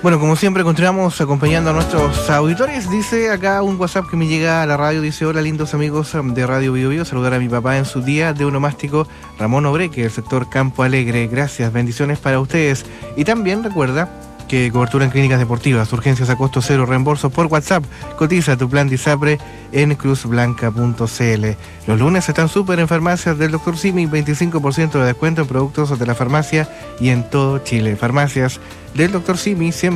Bueno, como siempre, continuamos acompañando a nuestros auditores. Dice acá un WhatsApp que me llega a la radio, dice: hola, lindos amigos de Radio Bio Bio, saludar a mi papá en su día de onomástico, Ramón Obreque, del sector Campo Alegre. Gracias, bendiciones para ustedes. Y también recuerda que cobertura en clínicas deportivas, urgencias a costo cero, reembolso por WhatsApp. Cotiza tu plan Disapre en cruzblanca.cl. Los lunes están súper en farmacias del Dr. Simi, 25% de descuento en productos de la farmacia y en todo Chile. Farmacias del Dr. Simi, siempre